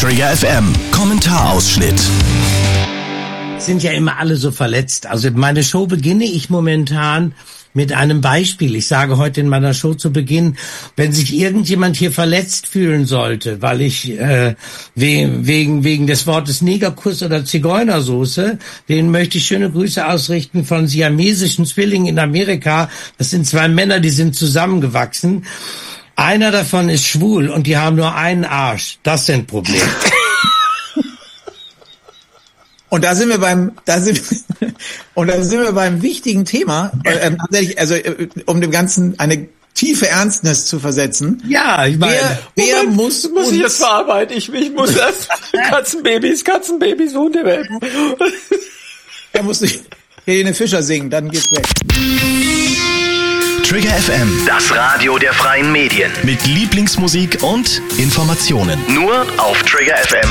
Trigger FM Kommentarausschnitt. Sind ja immer alle so verletzt. Also meine Show beginne ich momentan mit einem Beispiel. Ich sage heute in meiner Show zu Beginn, wenn sich irgendjemand hier verletzt fühlen sollte, weil ich wegen des Wortes Negerkuss oder Zigeunersoße, denen möchte ich schöne Grüße ausrichten von siamesischen Zwillingen in Amerika. Das sind 2 Männer, die sind zusammengewachsen. Einer davon ist schwul und die haben nur einen Arsch. Das sind Probleme. Und da sind wir beim wichtigen Thema, also um dem Ganzen eine tiefe Ernstnis zu versetzen. Ja, ich meine, wer muss ich jetzt verarbeiten? Ich muss das Katzenbabys, Hundewelpen. Er muss nicht Helene Fischer singen, dann geht's weg. Trigger FM, das Radio der freien Medien. Mit Lieblingsmusik und Informationen. Nur auf Trigger FM.